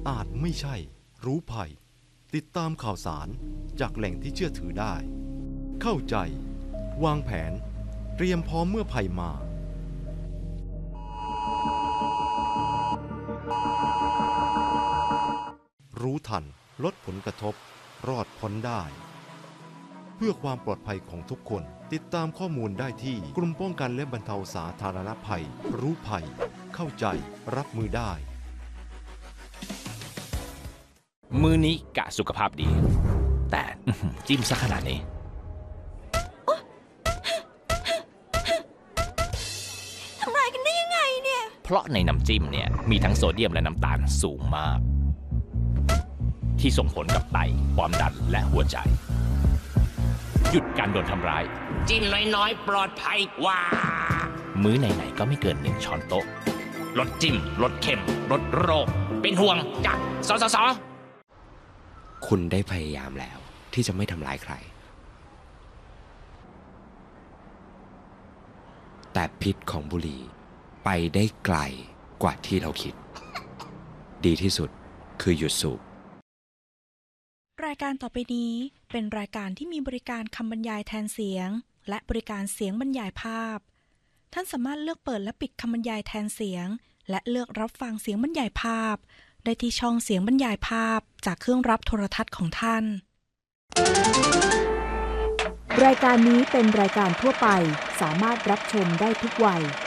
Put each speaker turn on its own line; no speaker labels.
อาจไม่ใช่รู้ภัยติดตามข่าวสารจากแหล่งที่เชื่อถือได้เข้าใจวางแผนเตรียมพร้อมเมื่อภัยมารู้ทันลดผลกระทบรอดพ้นได้เพื่อความปลอดภัยของทุกคนติดตามข้อมูลได้ที่กรมป้องกันและบรรเทาสาธารณภัยรู้ภัยเข้าใจรับมือได้
มื้อนี้กะสุขภาพดีแต่จิ้มซะขนาดนี้
ทำไรกันได้ยังไงเนี่ย
เพราะในน้ำจิ้มเนี่ยมีทั้งโซเดียมและน้ำตาลสูงมากที่ส่งผลกับไตความดันและหัวใจหยุดการโดนทำร้าย
จิ้มน้อยๆปลอดภัยกว่า
มื้อไหนๆก็ไม่เกิน1 ช้อนโต๊ะ
ลดจิ้มลดเค็มลดโรคเป็นห่วงจากสสส.
คุณได้พยายามแล้วที่จะไม่ทำร้ายใครแต่พิษของบุหรี่ไปได้ไกลกว่าที่เราคิดดีที่สุดคือหยุดสูบ
รายการต่อไปนี้เป็นรายการที่มีบริการคำบรรยายแทนเสียงและบริการเสียงบรรยายภาพท่านสามารถเลือกเปิดและปิดคำบรรยายแทนเสียงและเลือกรับฟังเสียงบรรยายภาพได้ที่ช่องเสียงบรรยายภาพจากเครื่องรับโทรทัศน์ของท่าน
รายการนี้เป็นรายการทั่วไปสามารถรับชมได้ทุกวัย